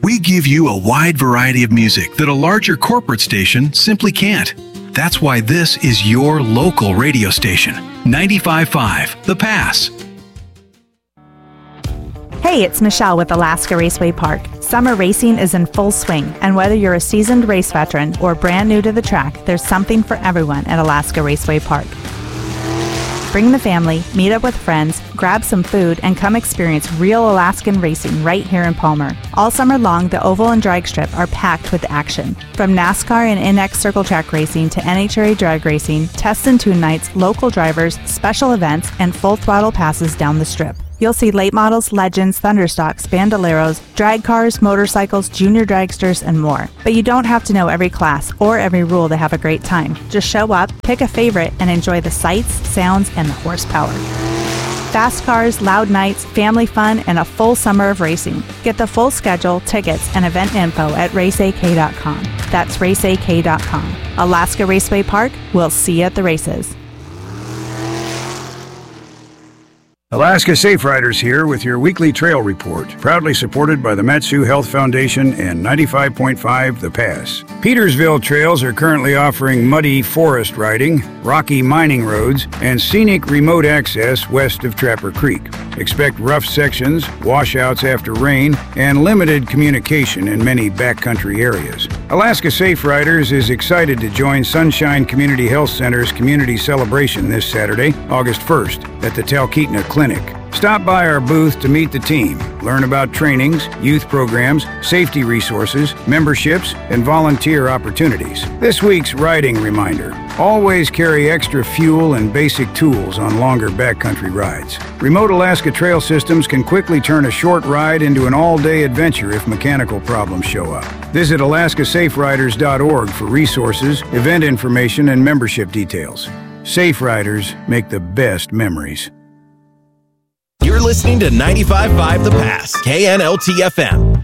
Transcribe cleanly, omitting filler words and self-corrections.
We give you a wide variety of music that a larger corporate station simply can't. That's why this is your local radio station. 95.5 The Pass. Hey, it's Michelle with Alaska Raceway Park. Summer racing is in full swing, and whether you're a seasoned race veteran or brand new to the track, there's something for everyone at Alaska Raceway Park. Bring the family, meet up with friends, grab some food, and come experience real Alaskan racing right here in Palmer. All summer long, the oval and drag strip are packed with action. From NASCAR and NX circle track racing to NHRA drag racing, test and tune nights, local drivers, special events, and full throttle passes down the strip. You'll see late models, legends, thunderstocks, bandoleros, drag cars, motorcycles, junior dragsters, and more. But you don't have to know every class or every rule to have a great time. Just show up, pick a favorite, and enjoy the sights, sounds, and the horsepower. Fast cars, loud nights, family fun, and a full summer of racing. Get the full schedule, tickets, and event info at raceak.com. That's raceak.com. Alaska Raceway Park, we'll see you at the races. Alaska Safe Riders here with your weekly trail report, proudly supported by the Mat-Su Health Foundation and 95.5 The Pass. Petersville trails are currently offering muddy forest riding, rocky mining roads, and scenic remote access west of Trapper Creek. Expect rough sections, washouts after rain, and limited communication in many backcountry areas. Alaska Safe Riders is excited to join Sunshine Community Health Center's community celebration this Saturday, August 1st, at the Talkeetna Clinic. Stop by our booth to meet the team, learn about trainings, youth programs, safety resources, memberships, and volunteer opportunities. This week's riding reminder: always carry extra fuel and basic tools on longer backcountry rides. Remote Alaska Trail Systems can quickly turn a short ride into an all-day adventure if mechanical problems show up. Visit alaskasaferiders.org for resources, event information, and membership details. Safe Riders make the best memories. You're listening to 95.5 The Pass, KNLT-FM.